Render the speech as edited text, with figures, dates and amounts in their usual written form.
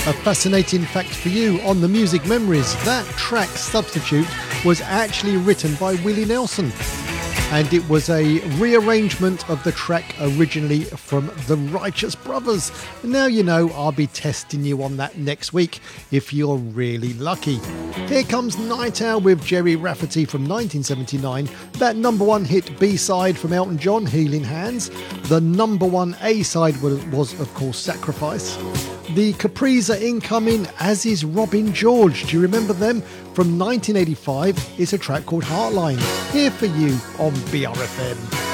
A fascinating fact for you on the Music Memories, that track Substitute was actually written by Willie Nelson. And it was a rearrangement of the track originally from the Righteous Brothers. Now you know, I'll be testing you on that next week if you're really lucky. Here comes Night Owl with Jerry Rafferty from 1979. That number one hit B-side from Elton John, Healing Hands. The number one A-side was of course Sacrifice. The Capris are incoming, as is Robin George. Do you remember them? From 1985 is a track called Heartline. Here for you on BRFM.